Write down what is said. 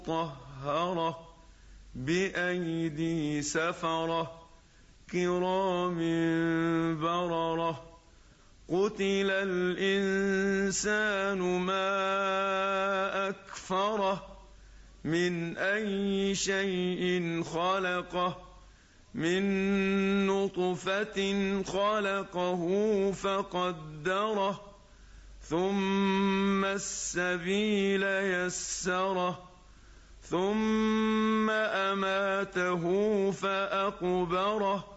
مطهرة بأيدي سفرة كرام بررة قتل الإنسان ما أكفره من أي شيء خلقه من نطفة خلقه فقدره ثم السبيل يسره ثم أماته فأقبره